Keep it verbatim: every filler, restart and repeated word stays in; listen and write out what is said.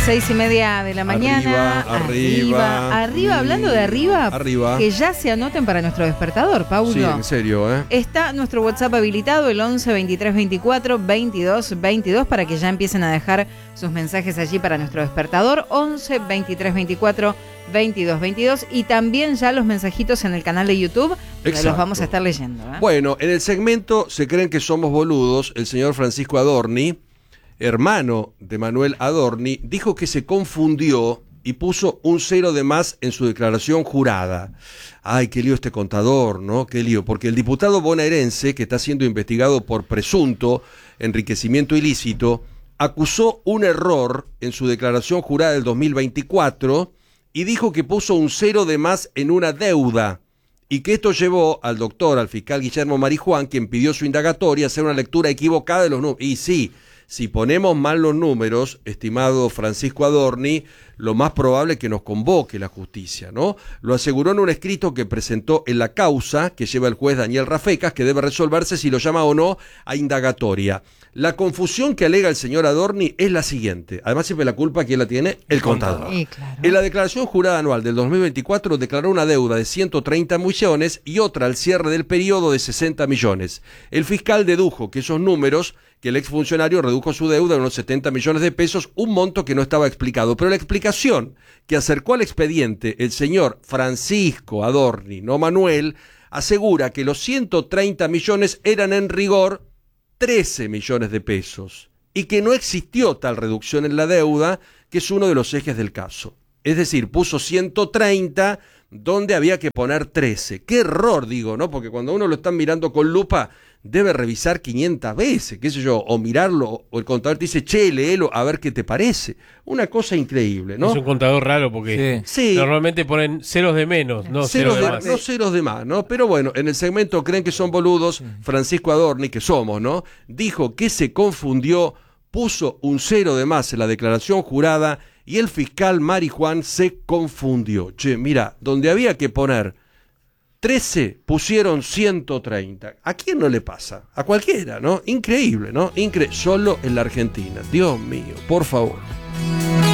Seis y media de la mañana. Arriba, arriba. Arriba, arriba, hablando de arriba. Arriba. Que ya se anoten para nuestro despertador, Paulo. Sí, en serio, ¿eh? Está nuestro WhatsApp habilitado, el once veintitrés veinticuatro veintidós veintidós, para que ya empiecen a dejar sus mensajes allí para nuestro despertador. once veintitrés veinticuatro veintidós veintidós. Y también ya los mensajitos en el canal de YouTube, donde Exacto. los vamos a estar leyendo, ¿eh? Bueno, en el segmento Se creen que somos boludos, el señor Francisco Adorni, hermano de Manuel Adorni, dijo que se confundió y puso un cero de más en su declaración jurada. Ay, qué lío este contador, ¿no? Qué lío, porque el diputado bonaerense, que está siendo investigado por presunto enriquecimiento ilícito, acusó un error en su declaración jurada del dos mil veinticuatro y dijo que puso un cero de más en una deuda, y que esto llevó al doctor, al fiscal Guillermo Marijuán, quien pidió su indagatoria, a hacer una lectura equivocada de los números. Y sí, si ponemos mal los números, estimado Francisco Adorni, lo más probable es que nos convoque la justicia, ¿no? Lo aseguró en un escrito que presentó en la causa que lleva el juez Daniel Rafecas, que debe resolverse si lo llama o no a indagatoria. La confusión que alega el señor Adorni es la siguiente. Además, siempre la culpa, ¿quién la tiene? El contador. Sí, claro. En la declaración jurada anual del dos mil veinticuatro declaró una deuda de ciento treinta millones y otra al cierre del periodo de sesenta millones. El fiscal dedujo que esos números, que el exfuncionario redujo su deuda a unos setenta millones de pesos, un monto que no estaba explicado. Pero la explicación que acercó al expediente el señor Francisco Adorni, no Manuel, asegura que los ciento treinta millones eran en rigor trece millones de pesos y que no existió tal reducción en la deuda, que es uno de los ejes del caso. Es decir, puso ciento treinta donde había que poner trece. Qué error, digo, ¿no? Porque cuando uno lo está mirando con lupa, debe revisar quinientas veces, qué sé yo, o mirarlo, o el contador te dice, che, léelo, a ver qué te parece. Una cosa increíble, ¿no? Es un contador raro porque Sí. Sí. normalmente ponen ceros de menos, no Ceros ceros de de, más. no ceros de más, ¿no? Pero bueno, en el segmento Creen que son boludos, Francisco Adorni, que somos, ¿no? Dijo que se confundió, puso un cero de más en la declaración jurada y el fiscal Marijuán se confundió. Che, mira, donde había que poner trece, pusieron ciento treinta. ¿A quién no le pasa? A cualquiera, ¿no? Increíble, ¿no? Incre- Solo en la Argentina. Dios mío, por favor.